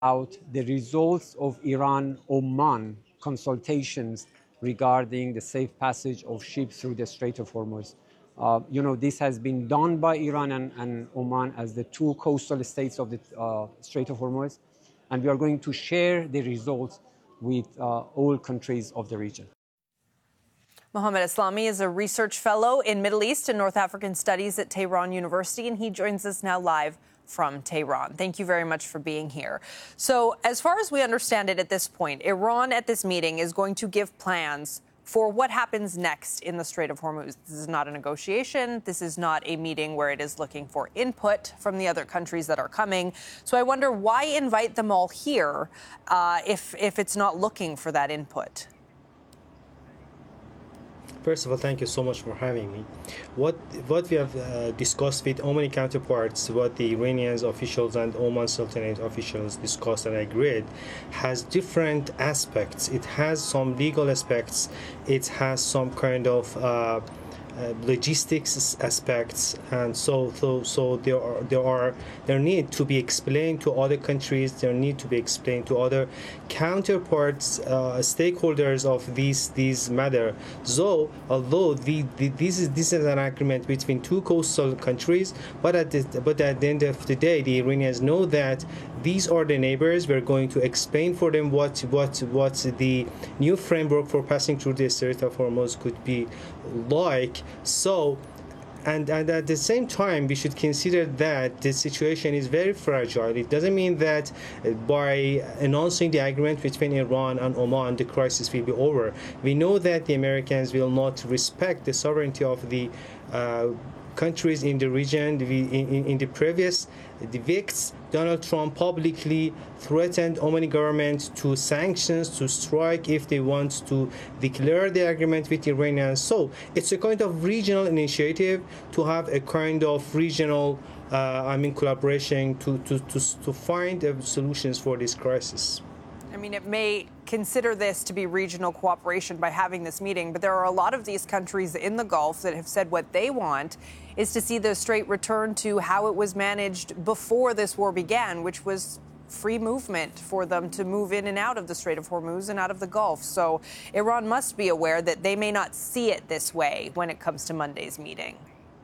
out the results of Iran-Oman consultations regarding the safe passage of ships through the Strait of Hormuz. This has been done by Iran and Oman as the two coastal states of the Strait of Hormuz, and we are going to share the results with all countries of the region. Mohammed Eslami is a research fellow in Middle East and North African Studies at Tehran University, and he joins us now live from Tehran. Thank you very much for being here. So, as far as we understand it at this point, Iran at this meeting is going to give plans for what happens next in the Strait of Hormuz. This is not a negotiation. This is not a meeting where it is looking for input from the other countries that are coming. So I wonder, why invite them all here if it's not looking for that input? First of all, thank you so much for having me. What we have discussed with Omani counterparts, what the Iranian officials and Oman Sultanate officials discussed and agreed, has different aspects. It has some legal aspects. It has some kind of logistics aspects, and so there need to be explained to other countries. There need to be explained to other counterparts, stakeholders of these matter. So although this is an agreement between two coastal countries, but at the end of the day, the Iranians know that these are the neighbors. We're going to explain for them what the new framework for passing through the Strait of Hormuz could be like. So, and at the same time, we should consider that the situation is very fragile. It doesn't mean that by announcing the agreement between Iran and Oman, the crisis will be over. We know that the Americans will not respect the sovereignty of the countries in the region. In the previous weeks, Donald Trump publicly threatened Omani government to sanctions, to strike if they want to declare the agreement with Iranians. So it's a kind of regional initiative to have a kind of regional collaboration to find solutions for this crisis. I mean, it may consider this to be regional cooperation by having this meeting, but there are a lot of these countries in the Gulf that have said what they want is to see the Strait return to how it was managed before this war began, which was free movement for them to move in and out of the Strait of Hormuz and out of the Gulf. So Iran must be aware that they may not see it this way when it comes to Monday's meeting.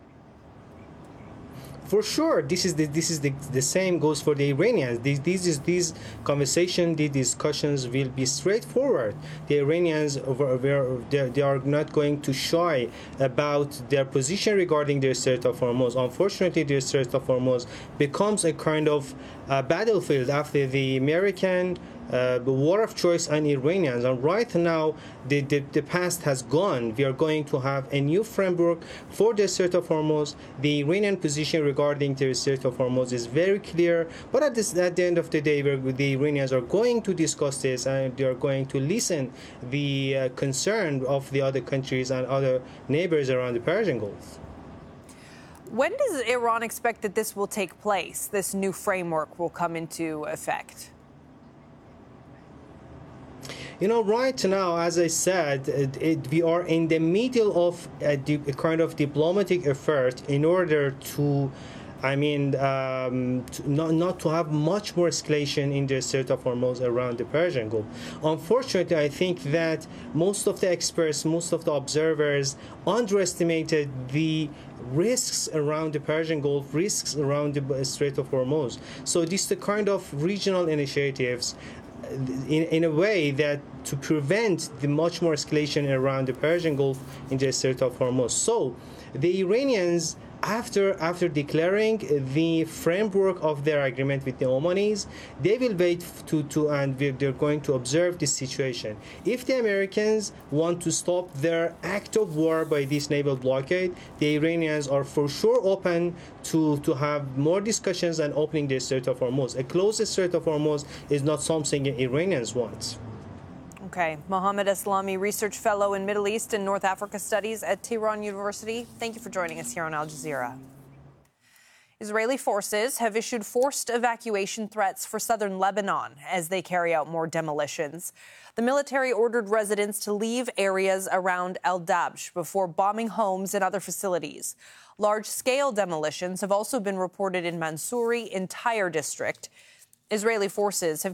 For sure, this is the same goes for the Iranians. These conversations, these discussions will be straightforward. The Iranians they are not going to shy about their position regarding the Strait of Hormuz. Unfortunately, the Strait of Hormuz becomes a kind of battlefield after the American war of choice on Iranians. And right now, the past has gone. We are going to have a new framework for the Strait of Hormuz. The Iranian position regarding the Strait of Hormuz is very clear. But at the end of the day, the Iranians are going to discuss this, and they are going to listen the concern of the other countries and other neighbors around the Persian Gulf. When does Iran expect that this will take place, this new framework will come into effect? Right now, as I said, we are in the middle of a kind of diplomatic effort in order to, not to have much more escalation in the Strait of Hormuz around the Persian Gulf. Unfortunately, I think that most of the experts, most of the observers underestimated the risks around the Persian Gulf, risks around the Strait of Hormuz. So this is the kind of regional initiatives in a way that to prevent the much more escalation around the Persian Gulf in the Strait of Hormuz. So the Iranians, after declaring the framework of their agreement with the Omanis, they will wait and they're going to observe this situation. If the Americans want to stop their act of war by this naval blockade, the Iranians are for sure open to have more discussions and opening the Strait of Hormuz. A closed Strait of Hormuz is not something the Iranians want. Okay. Mohammed Eslami, research fellow in Middle East and North Africa Studies at Tehran University. Thank you for joining us here on Al Jazeera. Israeli forces have issued forced evacuation threats for southern Lebanon as they carry out more demolitions. The military ordered residents to leave areas around El Dabsh before bombing homes and other facilities. Large-scale demolitions have also been reported in Mansouri, in Tyre district. Israeli forces have